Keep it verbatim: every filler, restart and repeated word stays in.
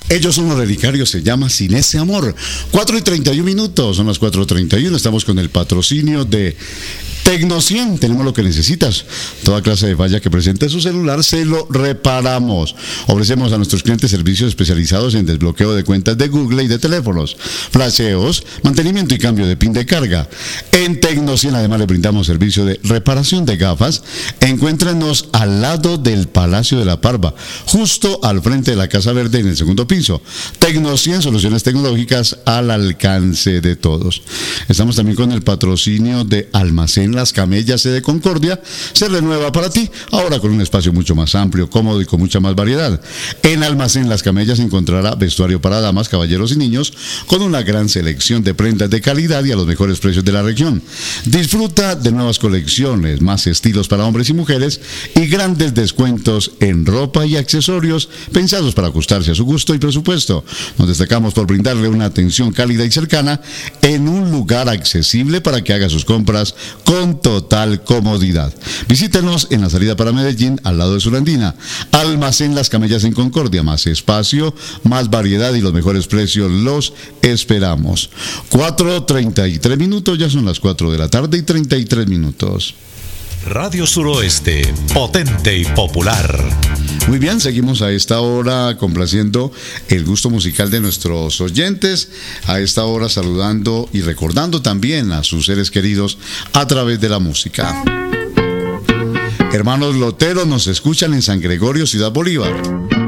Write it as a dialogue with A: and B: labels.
A: Ellos son los relicarios, se llama Sin Ese Amor. cuatro y treinta y un minutos, son las cuatro y treinta y uno, estamos con el patrocinio de Tecnocien. Tenemos lo que necesitas. Toda clase de falla que presente su celular, se lo reparamos. Ofrecemos a nuestros clientes servicios especializados en desbloqueo de cuentas de Google y de teléfonos, flasheos, mantenimiento y cambio de pin de carga. En Tecnocien además le brindamos servicio de reparación de gafas. Encuéntrenos al lado del Palacio de la Parva, justo al frente de la Casa Verde en el segundo piso. Tecnocien, soluciones tecnológicas al alcance de todos. Estamos también con el patrocinio de Almacén Las Camellas de Concordia. Se renueva para ti, ahora con un espacio mucho más amplio, cómodo y con mucha más variedad. En Almacén Las Camellas encontrará vestuario para damas, caballeros y niños, con una gran selección de prendas de calidad y a los mejores precios de la región. Disfruta de nuevas colecciones, más estilos para hombres y mujeres y grandes descuentos en ropa y accesorios pensados para ajustarse a su gusto y presupuesto. Nos destacamos por brindarle una atención cálida y cercana en un lugar accesible para que haga sus compras con total comodidad. Visítenos en la salida para Medellín, al lado de Surandina. Almacén Las Camellas en Concordia, más espacio, más variedad y los mejores precios los esperamos. cuatro treinta y tres minutos, ya son las cuatro de la tarde y treinta y tres minutos.
B: Radio Suroeste, potente y popular.
A: Muy bien, seguimos a esta hora complaciendo el gusto musical de nuestros oyentes, a esta hora saludando y recordando también a sus seres queridos a través de la música. Hermanos loteros nos escuchan en San Gregorio, Ciudad Bolívar.